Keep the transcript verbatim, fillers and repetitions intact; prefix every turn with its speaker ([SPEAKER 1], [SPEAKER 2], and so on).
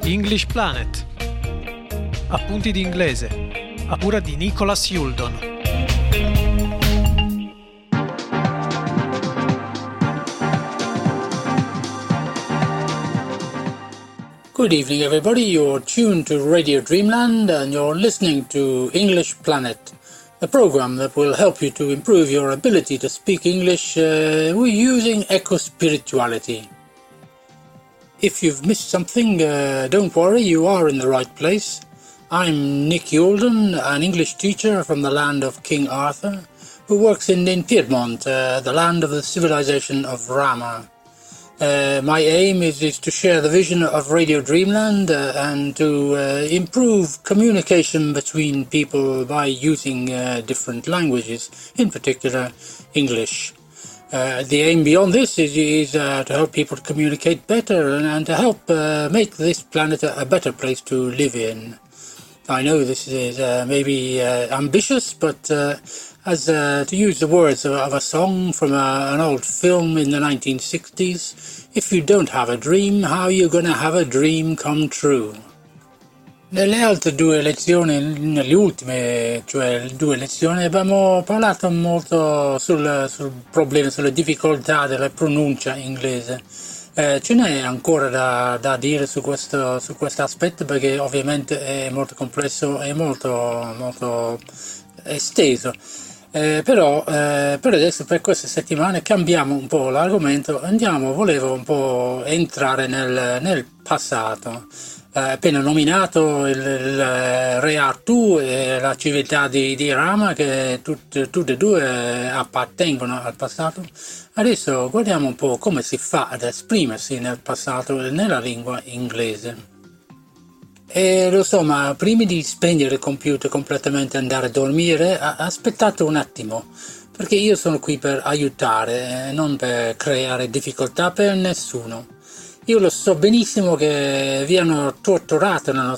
[SPEAKER 1] English Planet. Appunti di inglese, a cura di Nicholas Yuldon.
[SPEAKER 2] Good evening, everybody. You're tuned to Radio Dreamland and you're listening to English Planet, a program that will help you to improve your ability to speak English uh, using eco-spirituality. If you've missed something, uh, don't worry, you are in the right place. I'm Nick Yuldon, an English teacher from the land of King Arthur, who works in, in Piedmont, uh, the land of the civilization of Rama. Uh, my aim is, is to share the vision of Radio Dreamland uh, and to uh, improve communication between people by using uh, different languages, in particular English. Uh, the aim beyond this is, is uh, to help people communicate better and, and to help uh, make this planet a, a better place to live in. I know this is uh, maybe uh, ambitious, but uh, as uh, to use the words of, of a song from a, an old film in the nineteen sixties, if you don't have a dream, how are you gonna have a dream come true? Nelle altre due lezioni, nelle ultime, cioè due lezioni, abbiamo parlato molto sul, sul problema, sulle difficoltà della pronuncia inglese. Eh, ce n'è ancora da, da dire su questo, su questo aspetto perché ovviamente è molto complesso e molto, molto esteso. Eh, però eh, per adesso, per queste settimane, cambiamo un po' l'argomento, andiamo, volevo un po' entrare nel, nel passato. Eh, appena nominato il, il re Artù e la civiltà di, di Rama, che tutte, tutte e due appartengono al passato. Adesso guardiamo un po' come si fa ad esprimersi nel passato nella lingua inglese. E lo so, ma prima di spegnere il computer completamente e andare a dormire, aspettate un attimo, perché io sono qui per aiutare, non per creare difficoltà per nessuno. Io lo so benissimo che vi hanno torturato nello